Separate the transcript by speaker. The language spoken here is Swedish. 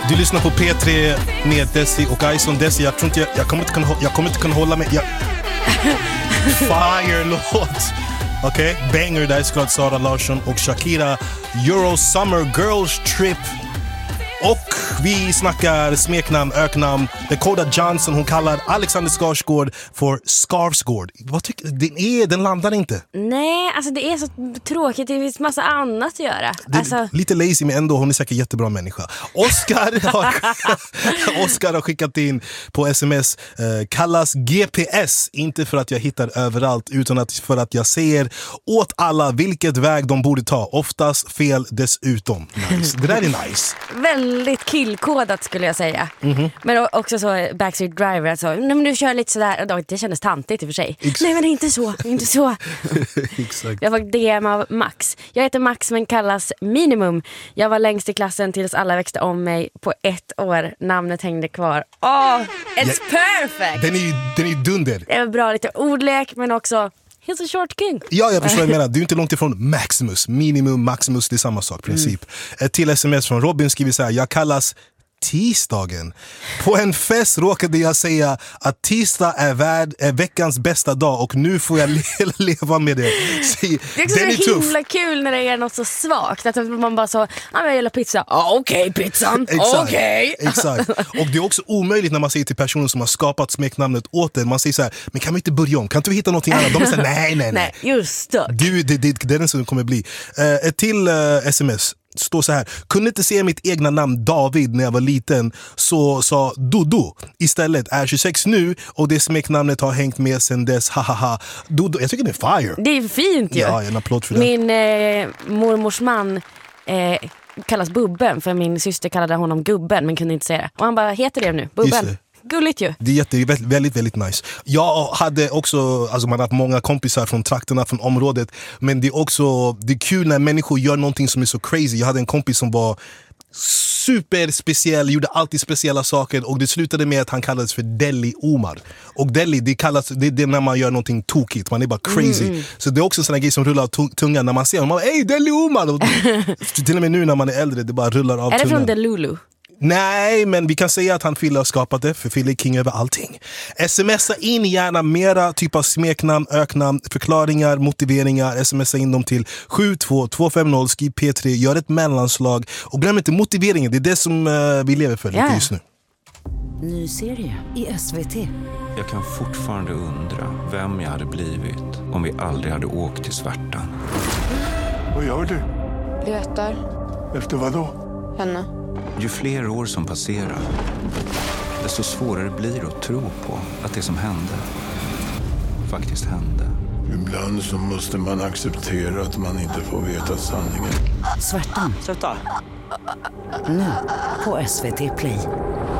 Speaker 1: Du lyssnar på P3 med Desi och Ison. Desi, jag tror inte jag kommer inte kunna hålla mig. Fire-låt. Okej, banger där, såklart Sara Larsson och Shakira. Euro Summer Girls Trip. Och vi snackar smeknamn, öknamn. Dakota Johnson, hon kallar Alexander Skarsgård för Skarsgård. Vad tycker du? Den landar inte.
Speaker 2: Nej, alltså det är så tråkigt. Det finns massa annat att göra.
Speaker 1: Lite lazy, men ändå hon är säkert jättebra människa. Oscar har skickat in på sms. Kallas GPS, inte för att jag hittar överallt, utan för att jag ser åt alla vilket väg de borde ta. Oftast fel dessutom. Nice. Det där är nice.
Speaker 2: Väldigt killkodat skulle jag säga. Men också så Backstreet Driver, alltså, nej, men du kör lite sådär. Det kändes tantigt i och för sig. Nej, men inte så.
Speaker 1: Exakt.
Speaker 2: Jag var DM av Max. Jag heter Max men kallas Minimum. Jag var längst i klassen tills alla växte om mig på 1 år. Namnet hängde kvar. It's perfect!
Speaker 1: Den är dunder.
Speaker 2: Det är bra, lite ordlek men också he's a short king.
Speaker 1: Ja, jag förstår vad jag menar. Du är inte långt ifrån Maximus. Minimum, Maximus, det är samma sak, princip. Till sms från Robin skriver så här: jag kallas tisdagen. På en fest råkade jag säga att tisdag är veckans bästa dag och nu får jag leva med det.
Speaker 2: Det är också så himla kul när det är något så svagt att man bara så, jag gillar pizza. Okej, pizzan. Okej.
Speaker 1: Exakt. Och det är också omöjligt när man säger till personer som har skapat smeknamnet åt en. Man säger så här: men kan vi inte börja om? Kan inte vi hitta någonting annat? De säger nej.
Speaker 2: Just det.
Speaker 1: Det är den som kommer bli. Ett till sms står så här: kunde inte se mitt egna namn David när jag var liten, så sa Dodo istället. Är 26 nu och det smeknamnet har hängt med sen dess. Hahaha. Dodo, jag tycker det är fire.
Speaker 2: Det är fint ju.
Speaker 1: Ja, en applåd för det.
Speaker 2: Min mormors man kallas Bubben, för min syster kallade honom Gubben men kunde inte säga det. Och han bara, heter det nu? Bubben. Gulligt ju.
Speaker 1: Det är väldigt, väldigt nice. Jag hade också, alltså man har haft många kompisar från trakterna, från området. Men det är kul när människor gör någonting som är så crazy. Jag hade en kompis som var superspeciell, gjorde alltid speciella saker. Och det slutade med att han kallades för Deli Omar. Och Deli, det är när man gör någonting tokigt. Man är bara crazy. Så det är också en sån här grej som rullar av tungan när man ser honom. Hej, Deli Omar! Och till och med nu när man är äldre, det bara rullar av tungan.
Speaker 2: Är det från Delulu?
Speaker 1: Nej, men vi kan säga att han Fille har skapat det, för Fille är king över allting. Smsa in gärna mera typ av smeknamn, öknamn, förklaringar, motiveringar. Smsa in dem till 72250, skriv P3, gör ett mellanslag. Och glöm inte motiveringen, det är det som vi lever för lite just nu.
Speaker 3: Ny serie i SVT.
Speaker 4: Jag kan fortfarande undra vem jag hade blivit om vi aldrig hade åkt till Svärtan.
Speaker 5: Vad gör du?
Speaker 6: Letar.
Speaker 5: Efter vad då?
Speaker 6: Henne.
Speaker 4: Ju fler år som passerar, desto svårare blir det att tro på att det som hände faktiskt hände.
Speaker 5: Ibland så måste man acceptera att man inte får veta sanningen.
Speaker 3: Svärtan.
Speaker 7: Sluta.
Speaker 3: Nu på SVT Play.